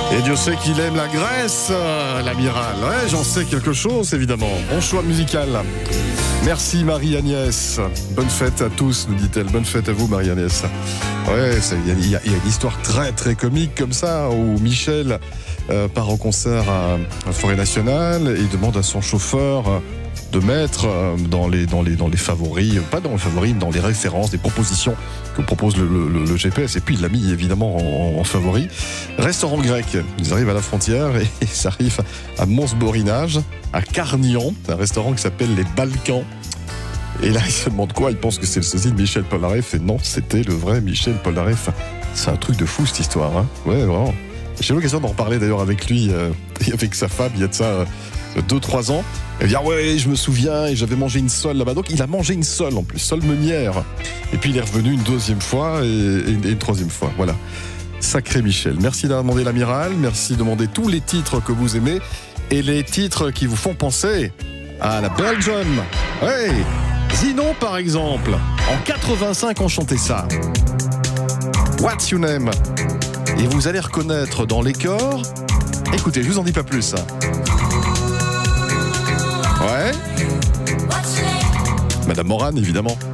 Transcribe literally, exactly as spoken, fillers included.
Et Dieu sait qu'il aime la Grèce, euh, l'amiral. Ouais, j'en sais quelque chose, évidemment. Bon choix musical. Merci Marie-Agnès. Bonne fête à tous, nous dit-elle. Bonne fête à vous, Marie-Agnès. Ouais, il y, y, y a une histoire très très comique comme ça, où Michel euh, part au concert à, à Forêt Nationale et demande à son chauffeur euh, de mettre euh, dans, les, dans, les, dans les favoris, pas dans les favoris, mais dans les références, des propositions que propose le, le, le G P S. Et puis il l'a mis évidemment en, en favori. Restaurant grec. Ils arrivent à la frontière et ils arrivent à Mons-Borinage, à Carnion, un restaurant qui s'appelle les Balkans. Et là, il se demande quoi? Il pense que c'est le sosie de Michel Polnareff. Et non, c'était le vrai Michel Polnareff. C'est un truc de fou, cette histoire. Hein, ouais, vraiment. J'ai eu l'occasion d'en reparler d'ailleurs avec lui euh, et avec sa femme il y a de ça euh, deux trois ans. Elle dit, ah ouais, je me souviens, et j'avais mangé une sole là-bas. Donc, il a mangé une sole en plus, sole meunière. Et puis, il est revenu une deuxième fois et, et, une, et une troisième fois. Voilà. Sacré Michel. Merci d'avoir demandé l'amiral. Merci de demander tous les titres que vous aimez et les titres qui vous font penser à la Belgium. Hey! Zinon, par exemple. En quatre-vingt-cinq, on chantait ça. What's your name? Et vous allez reconnaître dans les chors. Écoutez, je vous en dis pas plus. Ouais. Madame Morane, évidemment.